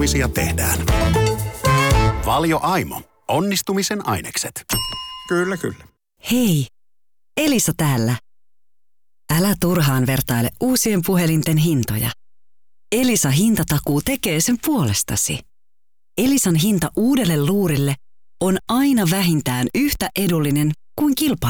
onnistumisia tehdään. Valio Aimo. Onnistumisen ainekset. Kyllä, kyllä. Hei, Elisa täällä. Älä turhaan vertaile uusien puhelinten hintoja. Elisa hintatakuu tekee sen puolestasi. Elisan hinta uudelle luurille on aina vähintään yhtä edullinen kuin kilpailijalla.